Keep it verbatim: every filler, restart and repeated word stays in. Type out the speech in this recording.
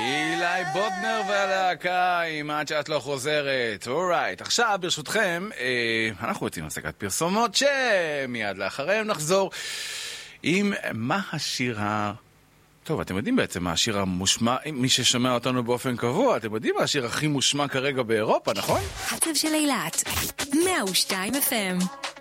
אילי בודנר והלהקה עם עד שאת לא חוזרת. אורייט, עכשיו ברשותכם אה, אנחנו יוצאים להפסקת פרסומות שמיד לאחריהם נחזור עם מה השיר ה... טוב, אתם יודעים בעצם מה השיר המושמע, מי ששומע אותנו באופן קבוע, אתם יודעים מה השיר הכי מושמע כרגע באירופה, נכון? הצב של אילת, מאה ושתיים אף אם.